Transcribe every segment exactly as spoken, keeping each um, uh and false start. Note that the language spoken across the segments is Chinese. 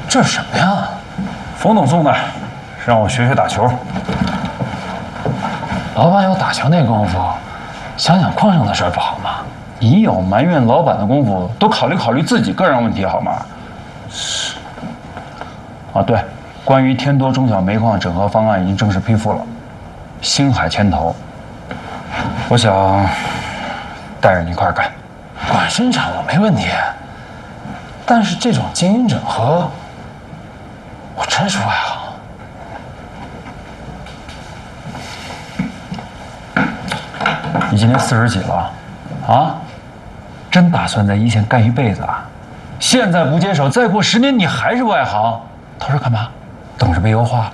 这是什么呀？ 冯总送的，让我学学打球。 老板有打球那功夫，想想矿上的事儿不好吗？ 你有埋怨老板的功夫，都考虑考虑自己个人问题好吗？是。啊，对，关于天多中小煤矿整合方案已经正式批复了，星海牵头。我想带着你一块儿干。 管生产我没问题，但是这种经营整合，我真是外行。 你今年四十几了，啊？真打算在一线干一辈子啊？现在不接手，再过十年你还是外行，到时候干嘛？等着被优化？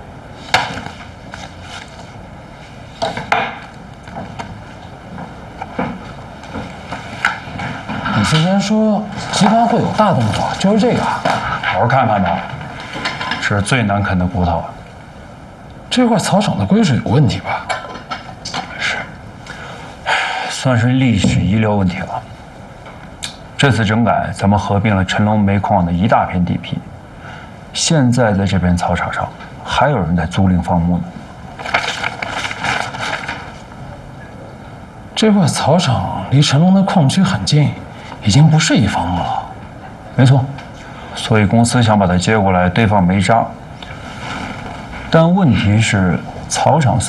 你之前说集团会有大动作，就是这个， 好好看看吧。这是最难啃的骨头。 这块草场的归属有问题吧？ 是，算是历史遗留问题了。这次整改，咱们合并了陈龙煤矿的一大片地皮，现在在这片草场上还有人在租赁放牧呢。 这块草场离陈龙的矿区很近，已经不适宜放牧了。 没错，所以公司想把它接过来堆放煤渣。但问题是，草场